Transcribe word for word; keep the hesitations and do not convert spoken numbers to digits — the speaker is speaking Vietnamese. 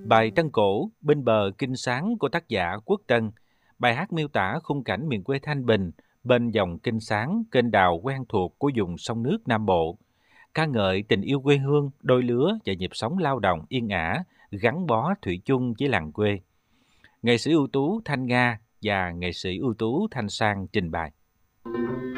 Bài Trân Cổ bên bờ kinh sáng của tác giả Quốc Tân. Bài hát miêu tả khung cảnh miền quê thanh bình bên dòng kinh sáng, kênh đào quen thuộc của vùng sông nước Nam Bộ. Ca ngợi tình yêu quê hương, đôi lứa và nhịp sống lao động yên ả, gắn bó thủy chung với làng quê. Nghệ sĩ ưu tú Thanh Nga và nghệ sĩ ưu tú Thanh Sang trình bày.